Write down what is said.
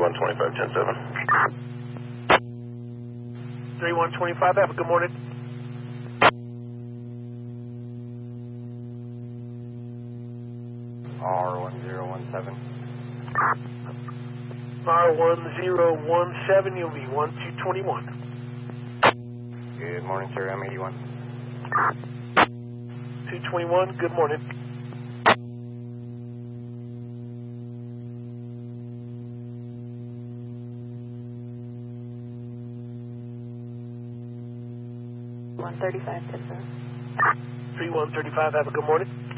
3125, have a good morning. R1017. R1017, you'll be 1221. Good morning, sir. M81. 221, good morning. $135, 10 3135, have a good morning.